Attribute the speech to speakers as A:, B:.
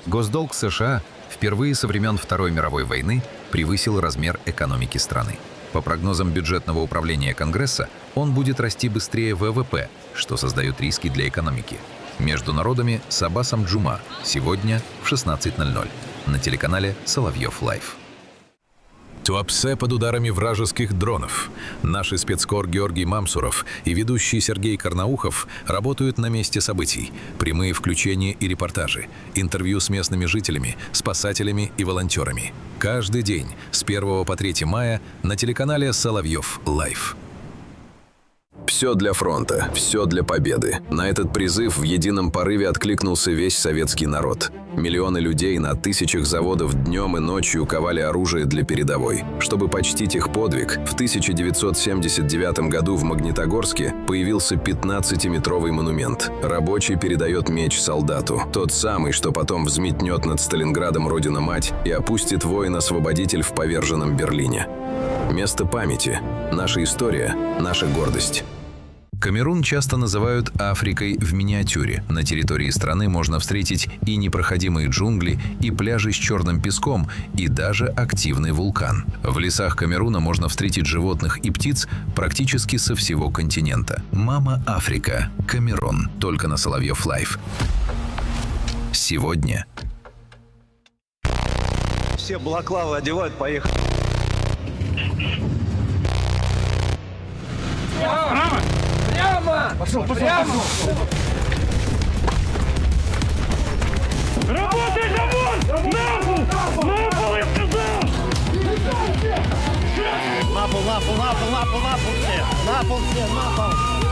A: Госдолг США впервые со времен Второй мировой войны превысил размер экономики страны. По прогнозам бюджетного управления Конгресса, он будет расти быстрее ВВП, что создает риски для экономики. Между народами с Аббасом Джума сегодня в 16:00 на телеканале Соловьев Лайв.
B: Туапсе под ударами вражеских дронов. Наши спецкор Георгий Мамсуров и ведущий Сергей Карнаухов работают на месте событий. Прямые включения и репортажи, интервью с местными жителями, спасателями и волонтерами. Каждый день с 1 по 3 мая на телеканале Соловьев Лайв. Все для фронта, все для победы. На этот призыв в едином порыве откликнулся весь советский народ. Миллионы людей на тысячах заводов днем и ночью ковали оружие для передовой. Чтобы почтить их подвиг, в 1979 году в Магнитогорске появился 15-метровый монумент. Рабочий передает меч солдату. Тот самый, что потом взметнет над Сталинградом Родина-Мать и опустит воин-освободитель в поверженном Берлине. Место памяти. Наша история, наша гордость.
A: Камерун часто называют Африкой в миниатюре. На территории страны можно встретить и непроходимые джунгли, и пляжи с черным песком, и даже активный вулкан. В лесах Камеруна можно встретить животных и птиц практически со всего континента. Мама Африка. Камерун. Только на Соловьев Лайв. Сегодня.
C: Все балаклавы одевают, поехали.
D: Право! Прямо! Пошел! Прямо! Работай, завод! На пол! На пол, я сказал! На пол, на пол, на пол, на пол, на пол все! На пол все, на пол!